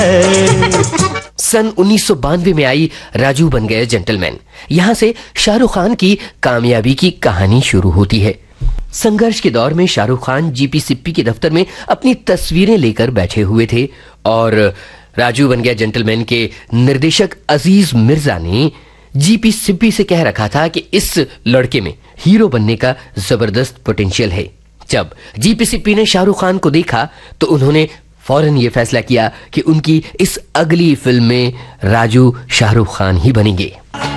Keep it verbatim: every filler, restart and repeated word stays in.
सन उन्नीस सौ बानवे में आई राजू बन गए जेंटलमैन। यहां से शाहरुख खान की कामयाबी की कहानी शुरू होती है। संघर्ष के दौर में शाहरुख खान जीपी सिप्पी के दफ्तर में अपनी तस्वीरें लेकर बैठे हुए थे और राजू बन गया जेंटलमैन के निर्देशक अजीज मिर्जा ने जीपी सिप्पी से कह रखा था कि इस लड़के में हीरो बनने का जबरदस्त पोटेंशियल है। जब जीपी सिप्पी ने शाहरुख खान को देखा तो उन्होंने फौरन ये फैसला किया कि उनकी इस अगली फिल्म में राजू शाहरुख खान ही बनेंगे।